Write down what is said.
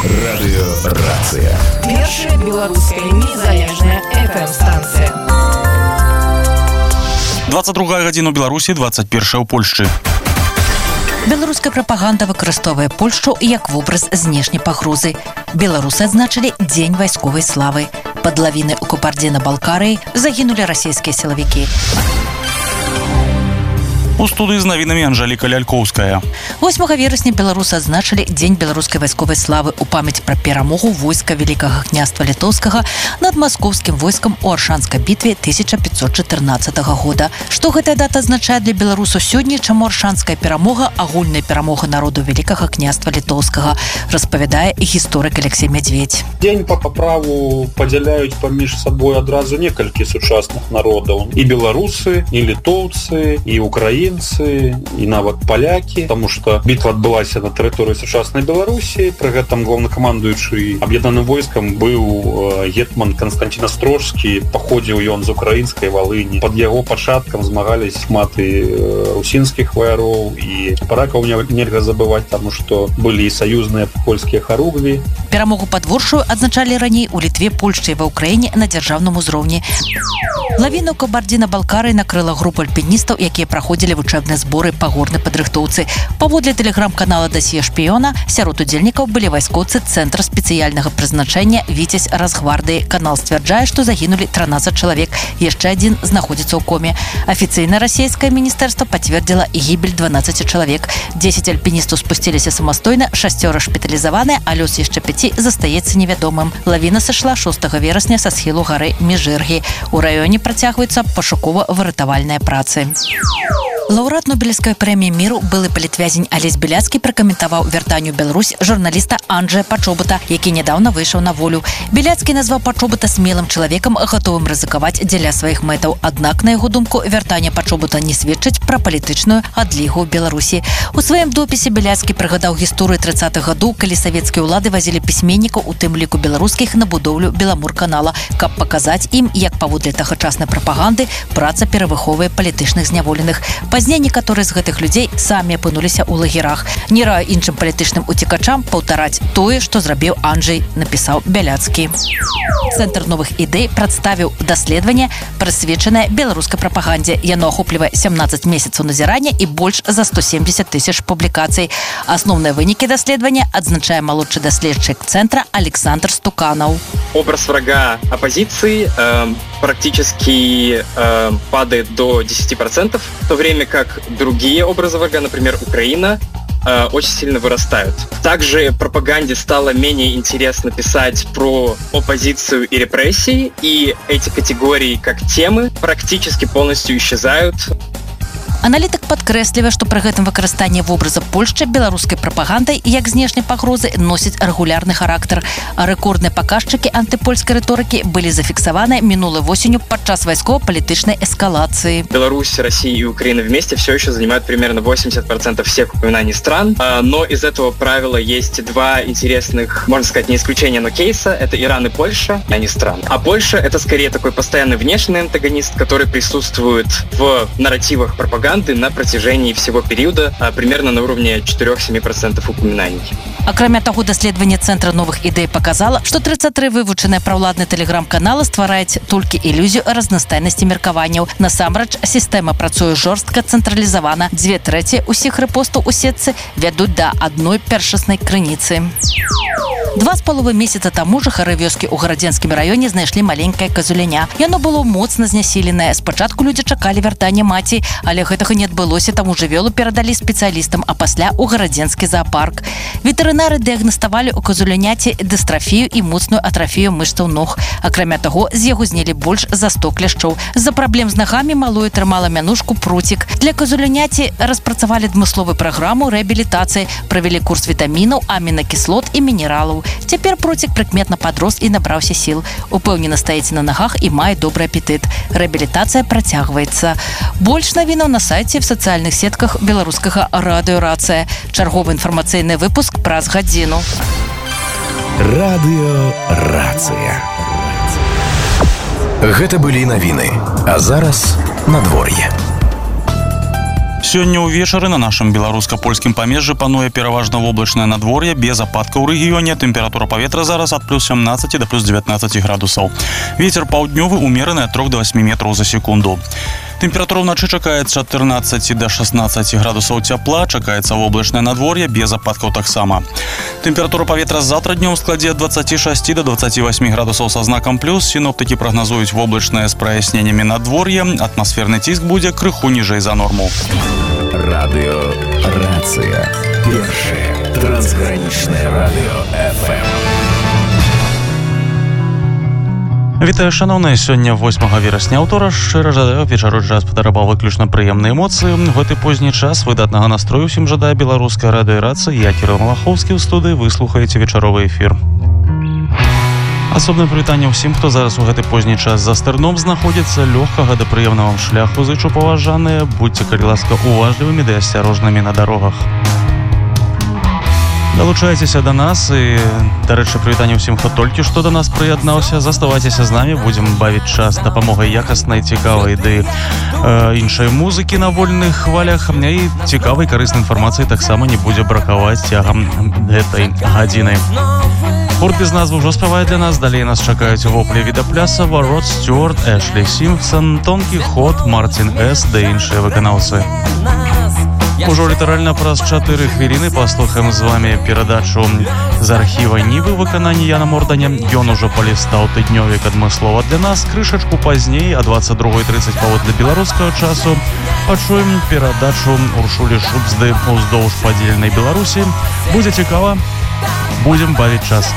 Радыёрацыя. Першая беларуская незалежная FM-станцыя. 22 гадзіна ў Беларусі, 21 у Польшчы. Беларуская прапаганда выкарыстоўвае Польшчу як вобраз знешняй пагрозы. Беларусы адзначылі Дзень вайсковай славы. Пад лавінай у Кабардино-Балкарыі загінулі расійскія сілавікі. У студыі з навінамі Анжэліка Лялькоўская. 8 верасня беларусы адзначылі Дзень беларускай вайсковай славы ў памяць пра перамогу войска Вялікага княства Літоўскага над маскоўскім войскам у Аршанскай бітве 1514 года. Што гэтая дата азначае для беларусаў сёння, чаму Аршанская перамога агульная перамога народу Вялікага княства Літоўскага, распавядае гісторык Алексей Мядзведзь. Дзень па праву падзяляюць паміж сабой адразу некалькі сучасных народаў. І беларусы, і літоўцы, і украінцы, і нават палякі, таму што бітва адбылася на тэрыторыі сучаснай Беларусі. Пры гэтым главнакамандуючы аб'яднаным войскам быў гетман Канстантин Астрожскі, паходзіў ён з украінскай Валыні. Пад яго пачаткам змагались маты русінскіх ваяроў, і паракаў нельга забываць, таму што былі і саюзныя польскія харугві. Перамогу падворшую адзначалі раней у Літве, Польшчы і ва Ўкраіне на дзяржаўным узроўні. Лавіну Кабардино-Балкарыі накрыла група альпіністаў, якія праходзілі вучэбныя зборы па горнай падрыхтоўцы. Паводле тэлеграм-канала «Дасье шпіёна», сярод удзельнікаў былі вайскоўцы Цэнтра спецыяльнага прызначэння «Віцязь Разгвардыі». Канал сцвярджае, што загінулі 13 чалавек, яшчэ адзін знаходзіцца ў коме. Афіцыйна расійскае міністэрства пацвердзіла гібель 12 чалавек. 10 альпіністаў спусціліся самастойна, 6 шпіталізаваныя, а лёс яшчэ 5 застаецца невядомым. Лавіна сышла 6 верасня са схілу гары Межыргі. У раёне працягваюцца пашукова-выратавальныя працы. Лаўрэат Нобелевскай прэміі міру былы палітвязень Алесь Беляцкі пракаментаваў вяртанне ў Беларусь журналіста Анджэя Пачобута, які нядаўна выйшаў на волю. Беляцкі назваў Пачобута смелым чалавекам, гатовым рызыкаваць дзеля сваіх мэтаў. Аднак, на яго думку, вяртанне Пачобута не сведчыць пра палітычную адлігу ў Беларусі. У сваім допісе Беляцкі прыгадаў гісторыю 30-х гадоў, калі савецкія ўлады вазілі пісьменнікаў, у тым ліку беларускіх, на будоўлю Беламурканала, каб паказаць ім, як паводле тагачаснай прапаганды праца перавыхоўвае палітычных зняволеных. Пазней некаторыя з гэтых людзей самі апынуліся ў лагерах. Не раю іншым палітычным уцекачам паўтараць тое, што зрабіў Анджэй, напісаў Бяляцкі. Цэнтр новых ідэй прадставіў даследаванне, прысвечанае беларускай прапагандзе. Яно ахоплівае 17 месяцаў назірання і больш за 170 000 публікацый. Асноўныя вынікі даследавання адзначае молодшы даследчык цэнтра Александр Стуканаў. Образ врага оппозиции практически падает до 10%, в то время как другие образы врага, например, Украина, очень сильно вырастают. Также пропаганде стало менее интересно писать про оппозицию и репрессии, и эти категории как темы практически полностью исчезают. Аналітык падкрэслівае, што пры гэтым выкарыстанне вобраза Польшчы беларускай прапагандай як знешняй пагрозы носіць рэгулярны характар. А рэкордныя паказчыкі антыпольскай рыторыкі былі зафіксаваны мінулай восенню падчас вайсково-палітычнай эскалации. Беларусь, Россия и Украина вместе все еще занимают примерно 80% всех упоминаний стран, но из этого правила есть два интересных, можно сказать, не исключения, но кейса. Это Иран и Польша, а не страны. А Польша — это скорее такой постоянный внешний антагонист, который присутствует в нарративах пропаганды на протяжении всего периода, примерно на уровне 4-7% упоминаний. Акрамя таго, даследаванне Цэнтра новых ідэй паказала, што 33 вывучаныя праўладныя тэлеграм-каналы ствараюць толькі ілюзію разнастайнасці меркаванняў. Насамрэч, сістэма працуе жорстка цэнтралізавана. 2/3 усіх рэпостаў у сетцы вядуць да адной першаснай крыніцы. 2,5 месяца таму жыхары вёскі ў Гарадзенскім раёне знайшлі маленькае казуляня. Яно было моцна знясіленае. Спачатку людзі чакалі вяртання маці, але гэтага не адбылося, таму жывёлу перадалі спецыялістам, а пасля ў Гарадзенскі заапарк. Ветэрынары дыягнаставалі ў казуляняці дыстрафію і моцную атрафію мышцаў ног. Акрамя таго, з яго знялі больш за 100 кляшчоў. З-за праблем з нагамі малое трымала мянушку Пруцік. Для казуляняці распрацавалі адмысловую праграму рэабілітацыі, правялі курс вітамінаў, амінакіслот і мінералаў. Цяпер Пруцік прыкметна падрос і набраўся сіл. Упэўнена стаіць на нагах і мае добры апетыт. Рэабілітацыя працягваецца. Больш навінаў на сайце і в сацыяльных сетках беларускага радыёрацыя. Чарговы інфармацыйны выпуск праз гадзіну. Радыёрацыя. Гэта былі навіны. А зараз надвор'е. Сёння ўвечары на нашым беларуска-польскім памежжы пануе пераважна воблачнае надвор'е без ападкаў у рэгіёне. Тэмпература паветра зараз ад плюс 17 да плюс 19 градусаў. Вецер паўднёвы умераны ад 3 до 8 метраў за секунду. Тэмпература ўначы чакаецца ад 14 до 16 градусаў цяпла, чакаецца воблачнае надвор'е без ападкаў таксама. Тэмпература паветра заўтра днём складзе ад 26 до 28 градусаў са знакам плюс. Сіноптыкі прагназуюць воблачнае з праясненнямі надвор'я. Атмасферны ціск будзе крыху ніжэй за норму. Радио Рация. Первое трансграничное радио ФМ. Вітаю, шановныя, сёння 8 верасня аўтора. Шчыра жадаю вечару джаз падарабаў выключна прыемныя эмоцыі. Гэты позні час выдатнага настрою ўсім жадае беларуская радыё Рацыя. Я Кірыл Малахоўскі ў студыі. Вы слухаеце вечаровы эфір. Асобнае прывітанне ўсім, хто зараз у гэты позні час за стырном знаходзіцца. Лёгкага да прыемнага вам шляху зычу, паважаныя. Будьце, калі ласка, уважлівымі ды асцярожнымі на дарогах. Далучайцеся да нас і, дарэчы, прывітанне ўсім, хто толькі што да нас прыяднаўся. Заставайцеся з намі, будзем бавіць час дапамогай якаснай, цікавай ды іншай музыкі на вольных хвалях. І цікавай, карыснай інфармацыі таксама не будзе бракаваць цягам гэтай гадзіны. Гурт без назвы ўжо спявае для нас. Далей нас чакаюць воплі Відаплясава, Род Стюарт, Эшлі Сімпсон, Тонкі Ход, Мартін С. ды іншыя выканаўцы. Ужо літаральна праз 4 хвіліны паслухаем з вами перадачу з архіва Нівы выкананні Яна Морданя. Ён ужо палістаў тыднёвік адмыслова для нас. Крышачку пазней, а 22:30 паводле беларускага часу, пачуем перадачу Уршулі Шубзды «Уздоўж падзеленай Беларусі». Будзе цікава, будзем бавіць час.